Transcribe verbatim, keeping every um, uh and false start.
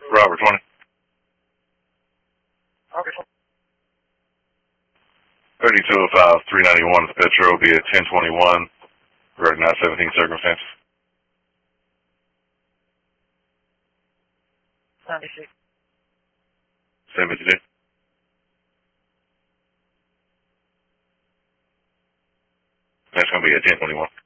Robert twenty. Okay. thirty-two oh five, three ninety-one is Petro, will be at ten twenty-one, recognize seventeen circumstances. seventy-six. Same as you did. That's going to be at ten twenty-one.